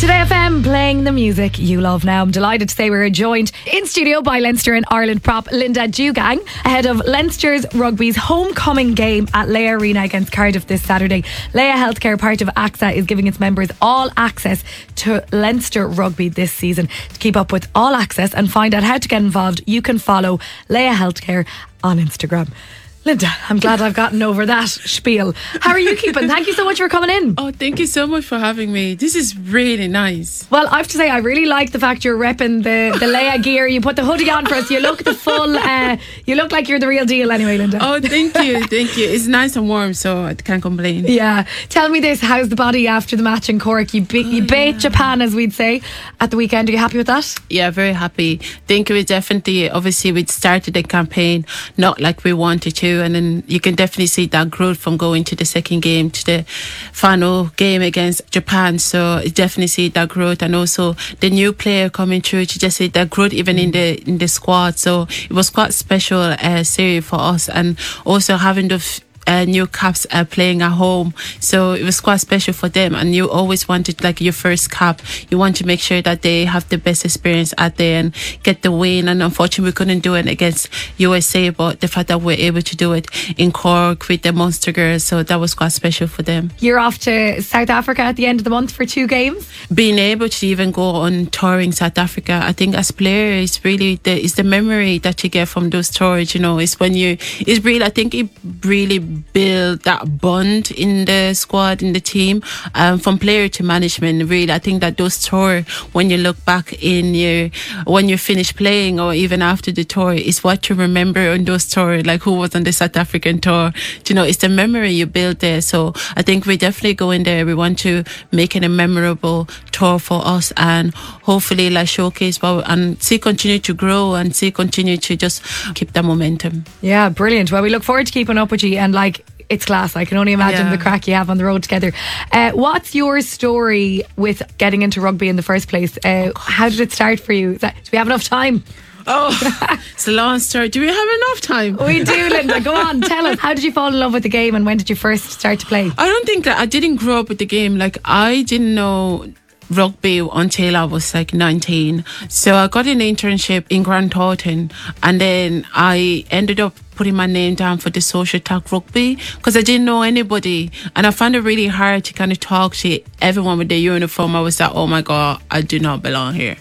Today FM playing the music you love now. I'm delighted to say we're joined in studio by Leinster and Ireland prop Linda Dewgang ahead of Leinster's rugby's homecoming game at Leia Arena against Cardiff this Saturday. Leia Healthcare, part of AXA, is giving its members all access to Leinster rugby this season. To keep up with all access and find out how to get involved, you can follow Leia Healthcare on Instagram. Linda, I'm glad I've gotten over that spiel. How are you keeping? Thank you so much for coming in. Oh, thank you so much for having me. This is really nice. Well, I have to say, I really like the fact you're repping the Leia gear. You put the hoodie on for us. You look the full. You look like you're the real deal anyway, Linda. Oh, thank you. Thank you. It's nice and warm, so I can't complain. Yeah. Tell me this. How's the body after the match in Cork? You beat Japan, as we'd say, at the weekend. Are you happy with that? Yeah, very happy. Think we definitely, obviously, we started the campaign not like we wanted to. And then you can definitely see that growth from going to the second game to the final game against Japan. So you definitely see that growth, and also the new player coming through to just see that growth even in the squad. So it was quite special series for us, and also having the new caps playing at home, so it was quite special for them. And you always wanted, like, your first cap, you want to make sure that they have the best experience out there and get the win. And unfortunately we couldn't do it against USA, but the fact that we're able to do it in Cork with the Munster girls, so that was quite special for them. You're off to South Africa at the end of the month for 2 games. Being able to even go on touring South Africa, I think as players, it's really the memory that you get from those tours. You know, it's when it's really, I think it really build that bond in the squad, in the team, from player to management. Really, I think that those tour, when you look back when you finish playing or even after the tour, is what you remember on those tour, like who was on the South African tour. You know, it's the memory you build there. So I think we definitely go in there. We want to make it a memorable tour for us, and hopefully like showcase and see continue to grow and see continue to just keep that momentum. Yeah, brilliant. Well, we look forward to keeping up with you, and it's class. I can only imagine the crack you have on the road together. What's your story with getting into rugby in the first place? How did it start for you? Do we have enough time? Oh, it's a long story. Do we have enough time? We do, Linda. Go on, tell us. How did you fall in love with the game, and when did you first start to play? I don't think that I didn't grow up with the game. Like, I didn't know rugby until I was like 19. So I got an internship in Grant Thornton, and then I ended up putting my name down for the social tack rugby because I didn't know anybody, and I found it really hard to kind of talk to everyone with their uniform. I was like, oh my god, I do not belong here.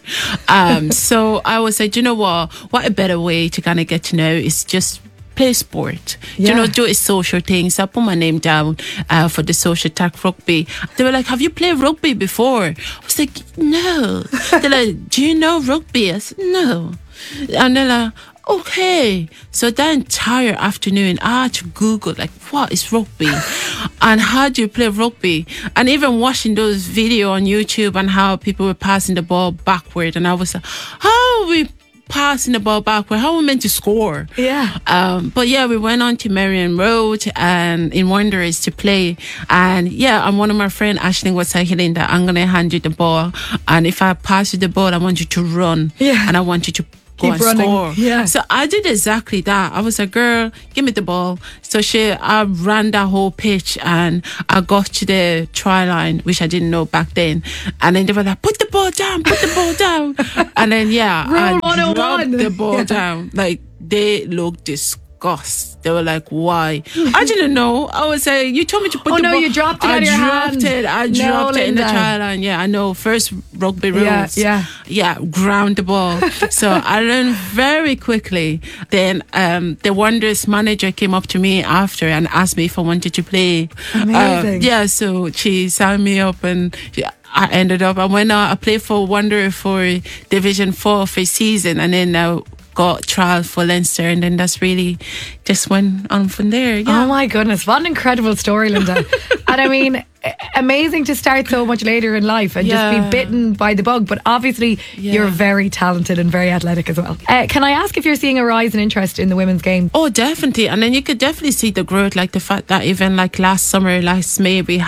So I was like, you know what a better way to kind of get to know is just play sport, you know, do a social thing. So I put my name down for the social tack rugby. They were like, have you played rugby before? I was like, no. They're like, do you know rugby? I said, no. And they're like, okay. So that entire afternoon I had to Google, like, what is rugby and how do you play rugby, and even watching those videos on YouTube and how people were passing the ball backward, and I was like, how are we passing the ball backward? How are we meant to score? Yeah. But yeah, we went on to Marion Road and in Wanderers to play. And yeah, and one of my friends, Ashling, was saying that I'm going to hand you the ball, and if I pass you the ball, I want you to run. Yeah. And I want you to go and running. score. Yeah. So I did exactly that. I was like, girl, give me the ball. So I ran that whole pitch, and I got to the try line, which I didn't know back then. And then they were like, put the ball down. And then, Rule I 101. dropped the ball down. Like, they looked disgusted. They were like, why? I didn't know. I was like, you told me to put the ball. Oh no, you dropped it out of your hand. I dropped it in the try line. Yeah, I know. First rugby rules. Yeah, ground the ball. So I learned very quickly. Then the Wanderers manager came up to me after and asked me if I wanted to play. Amazing. So she signed me up, and I ended up, I played for Wanderers for Division 4 for a season, and then I got trial for Leinster, and then that's really just went on from there. Yeah. Oh my goodness, what an incredible story, Linda. And I mean, amazing to start so much later in life and just be bitten by the bug, but obviously you're very talented and very athletic as well. Can I ask if you're seeing a rise in interest in the women's game? Oh, definitely. And then you could definitely see the growth, like the fact that even like last May we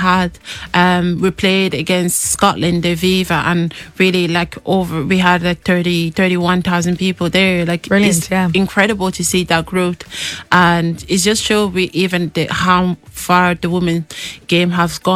played against Scotland, the Viva, and really we had like 31,000 people there. Like, brilliant. It's incredible to see that growth, and it just shows how far the women's game has gone.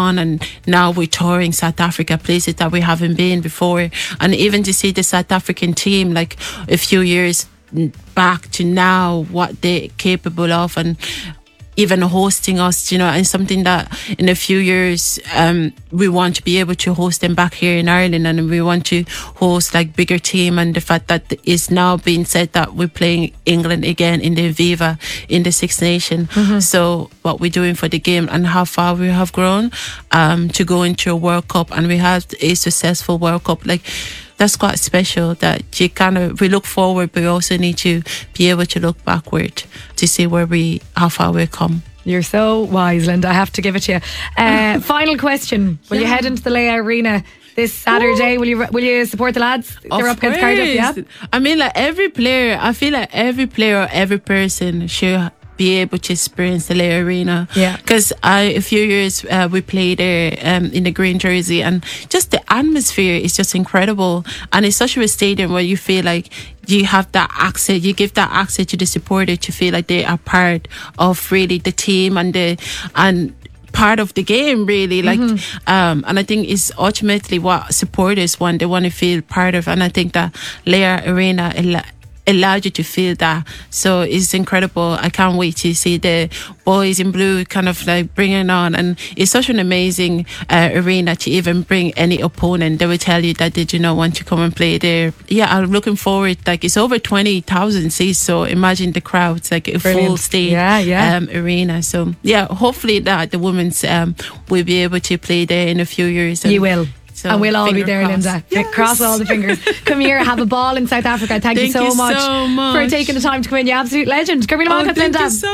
on, and now we're touring South Africa, places that we haven't been before. And even to see the South African team, like a few years back to now, what they're capable of, and even hosting us, you know, and something that in a few years we want to be able to host them back here in Ireland, and we want to host like bigger team. And the fact that it's now being said that we're playing England again in the Viva in the Six Nations. So what we're doing for the game and how far we have grown to go into a World Cup, and we had a successful World Cup, like that's quite special. That you we look forward, but we also need to be able to look backward to see how far we've come. You're so wise, Linda. I have to give it to you. Final question: will you head into the Leia Arena this Saturday? Will you support the lads? They're up against Cardiff, yeah. I mean, like every player, I feel like every player or every person should be able to experience the Leia Arena. Yeah. Because a few years we played there in the green jersey, and just the atmosphere is just incredible. And it's such a stadium where you feel like you have that access, you give that access to the supporter to feel like they are part of really the team and part of the game, really. Like and I think it's ultimately what supporters want. They want to feel part of, and I think that Leia Arena allow you to feel that. So it's incredible. I can't wait to see the boys in blue kind of like bringing on, and it's such an amazing arena to even bring any opponent. They will tell you that they do not want to come and play there. Yeah, I'm looking forward. Like it's over 20,000 seats, so imagine the crowds, like a full state arena. So yeah, hopefully that the women's will be able to play there in a few years. You will. So and we'll all be there, crossed. Linda. Yes. Cross all the fingers. Come here, have a ball in South Africa. Thank you so much for taking the time to come in. You absolute legend. Linda.